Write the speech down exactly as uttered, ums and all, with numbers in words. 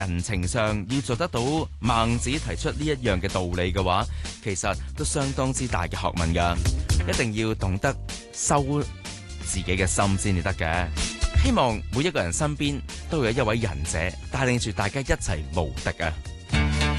人情上要做得到孟子提出呢一樣嘅道理嘅話，其實都相當之大嘅學問㗎。一定要懂得收自己嘅心先至得嘅。希望每一個人身邊都有一位仁者帶領住大家一齊無敵啊！